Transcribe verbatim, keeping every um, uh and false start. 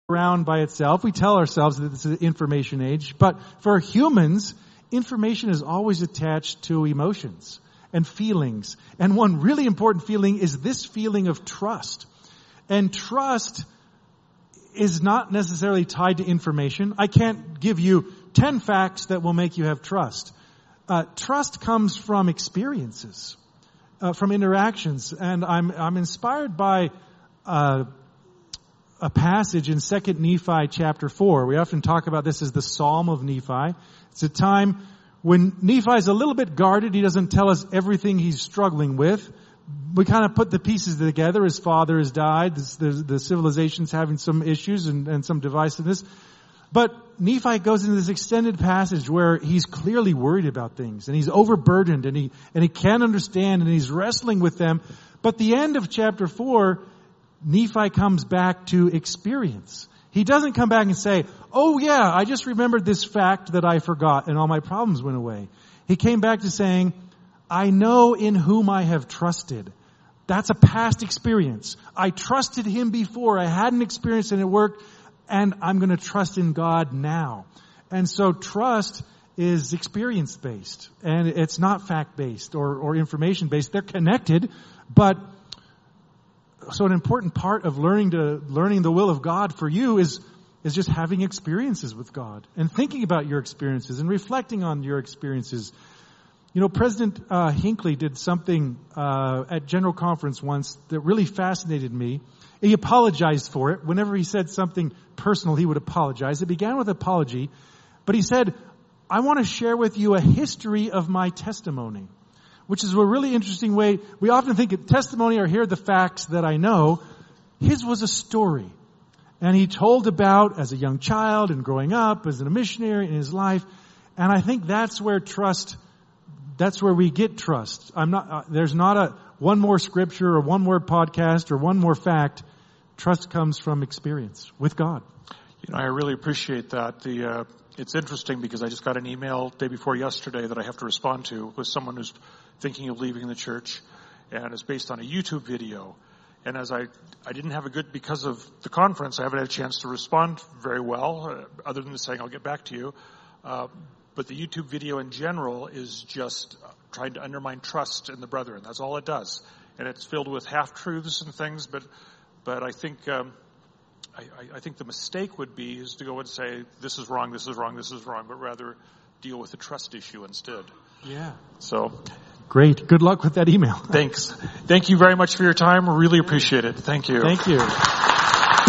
around by itself. We tell ourselves that this is an information age, but for humans, information is always attached to emotions and feelings. And one really important feeling is this feeling of trust. And trust is not necessarily tied to information. I can't give you ten facts that will make you have trust. Uh, trust comes from experiences, uh, from interactions. And I'm, I'm inspired by, uh, a passage in Second Nephi chapter four. We often talk about this as the Psalm of Nephi. It's a time when Nephi is a little bit guarded. He doesn't tell us everything he's struggling with. We kind of put the pieces together. His father has died. The, the, the civilization's having some issues and, and some divisiveness. But Nephi goes into this extended passage where he's clearly worried about things and he's overburdened and he, and he can't understand and he's wrestling with them. But the end of chapter four, Nephi comes back to experience. He doesn't come back and say, oh yeah, I just remembered this fact that I forgot and all my problems went away. He came back to saying, I know in whom I have trusted. That's a past experience. I trusted him before. I had an experience and it worked, and I'm going to trust in God now. And so trust is experience-based, and it's not fact-based or, or information-based. They're connected, but so an important part of learning to learning the will of God for you is is just having experiences with God and thinking about your experiences and reflecting on your experiences. You know, President uh, Hinckley did something uh, at General Conference once that really fascinated me. He apologized for it. Whenever he said something personal, he would apologize. It began with apology, but he said, I want to share with you a history of my testimony, which is a really interesting way. We often think of testimony or hear the facts that I know. His was a story. And he told about as a young child and growing up as a missionary in his life. And I think that's where trust, that's where we get trust. I'm not, uh, there's not a one more scripture or one more podcast or one more fact. Trust comes from experience with God. You know, I really appreciate that. The, uh, it's interesting because I just got an email day before yesterday that I have to respond to with someone who's thinking of leaving the church, and it's based on a YouTube video. And as I, I didn't have a good, because of the conference, I haven't had a chance to respond very well, uh, other than saying I'll get back to you. Uh, but the YouTube video in general is just trying to undermine trust in the brethren. That's all it does. And it's filled with half-truths and things, but, but I think, um, I, I think the mistake would be is to go and say, this is wrong, this is wrong, this is wrong, but rather deal with the trust issue instead. Yeah. So. Great. Good luck with that email. Thanks. Thank you very much for your time. We really appreciate it. Thank you. Thank you.